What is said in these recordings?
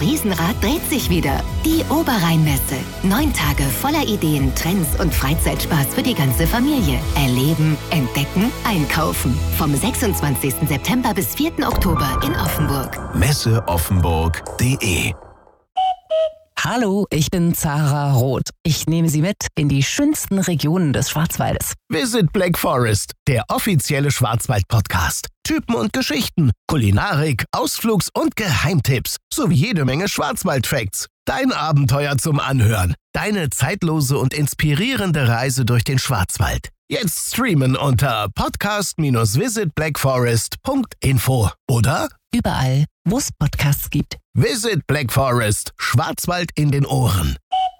Riesenrad dreht sich wieder. Die Oberrheinmesse. 9 Tage voller Ideen, Trends und Freizeitspaß für die ganze Familie. Erleben, entdecken, einkaufen. Vom 26. September bis 4. Oktober in Offenburg. Messeoffenburg.de. Hallo, ich bin Zara Roth. Ich nehme Sie mit in die schönsten Regionen des Schwarzwaldes. Visit Black Forest, der offizielle Schwarzwald-Podcast. Typen und Geschichten, Kulinarik, Ausflugs- und Geheimtipps sowie jede Menge Schwarzwald-Facts. Dein Abenteuer zum Anhören. Deine zeitlose und inspirierende Reise durch den Schwarzwald. Jetzt streamen unter podcast-visitblackforest.info oder Überall, wo es Podcasts gibt. Visit Black Forest, Schwarzwald in den Ohren.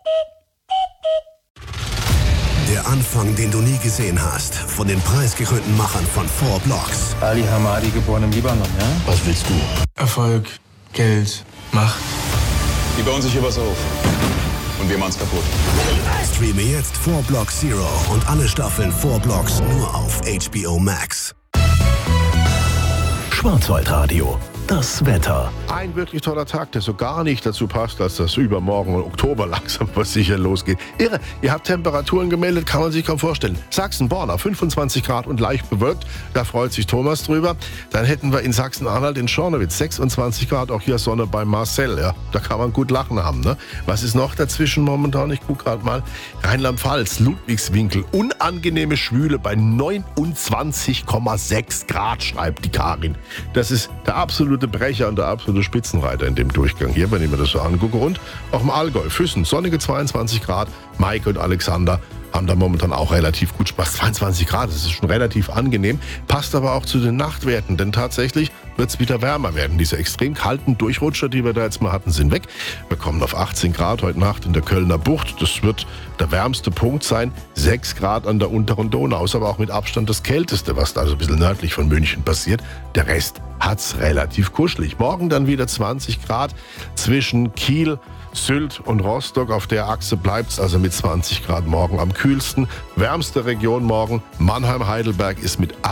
Der Anfang, den du nie gesehen hast, von den preisgekrönten Machern von 4 Blocks. Ali Hamadi, geboren im Libanon, ja? Was willst du? Erfolg, Geld, Macht. Die bauen sich hier was auf. Und wir machen's kaputt. Streame jetzt 4 Blocks Zero und alle Staffeln 4 Blocks nur auf HBO Max. Schwarzwaldradio, das Wetter. Ein wirklich toller Tag, der so gar nicht dazu passt, dass das übermorgen im Oktober langsam was sicher losgeht. Irre, ihr habt Temperaturen gemeldet, kann man sich kaum vorstellen. Sachsen-Born auf 25 Grad und leicht bewölkt, da freut sich Thomas drüber. Dann hätten wir in Sachsen-Anhalt in Schornewitz 26 Grad, auch hier Sonne bei Marcel. Ja, da kann man gut lachen haben. Ne? Was ist noch dazwischen momentan? Ich gucke gerade mal. Rheinland-Pfalz, Ludwigswinkel, unangenehme Schwüle bei 29,6 Grad, schreibt die Karin. Das ist der absolute Brecher und der absolute Spitzenreiter in dem Durchgang hier, wenn ich mir das so angucke. Und auch im Allgäu, Füssen, sonnige 22 Grad. Maike und Alexander haben da momentan auch relativ gut Spaß. 22 Grad, das ist schon relativ angenehm. Passt aber auch zu den Nachtwerten, denn tatsächlich wird es wieder wärmer werden. Diese extrem kalten Durchrutscher, die wir da jetzt mal hatten, sind weg. Wir kommen auf 18 Grad heute Nacht in der Kölner Bucht. Das wird der wärmste Punkt sein. 6 Grad an der unteren Donau, ist aber auch mit Abstand das kälteste, was da also ein bisschen nördlich von München passiert. Der Rest hat's relativ kuschelig. Morgen dann wieder 20 Grad zwischen Kiel, Sylt und Rostock. Auf der Achse bleibt's also mit 20 Grad morgen am kühlsten. Wärmste Region morgen Mannheim-Heidelberg ist mit